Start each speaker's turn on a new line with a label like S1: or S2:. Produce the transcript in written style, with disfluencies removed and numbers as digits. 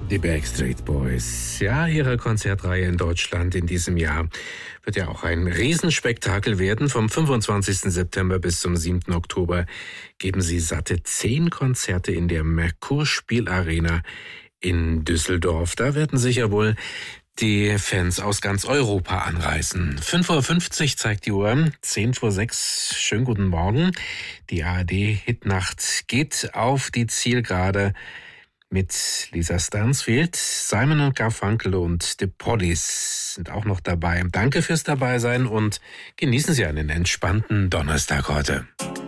S1: Die Backstreet Boys. Ja, ihre Konzertreihe in Deutschland in diesem Jahr wird ja auch ein Riesenspektakel werden. Vom 25. September bis zum 7. Oktober geben sie satte 10 Konzerte in der Merkur-Spielarena in Düsseldorf. Da werden sicher wohl die Fans aus ganz Europa anreisen. 5.50 Uhr zeigt die Uhr, 5:10. Schönen guten Morgen. Die ARD-Hitnacht geht auf die Zielgerade mit Lisa Stansfield. Simon & Garfunkel und The Police sind auch noch dabei. Danke fürs Dabeisein und genießen Sie einen entspannten Donnerstag heute.